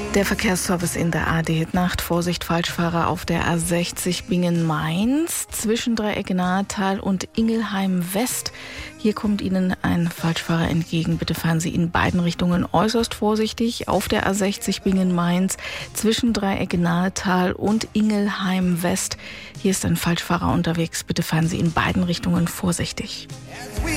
Der Verkehrsservice in der AD-Nacht. Vorsicht, Falschfahrer auf der A60 Bingen-Mainz zwischen Dreieck Nahetal und Ingelheim West. Hier kommt Ihnen ein Falschfahrer entgegen. Bitte fahren Sie in beiden Richtungen äußerst vorsichtig. Auf der A60 Bingen-Mainz zwischen Dreieck Nahetal und Ingelheim West. Hier ist ein Falschfahrer unterwegs. Bitte fahren Sie in beiden Richtungen vorsichtig.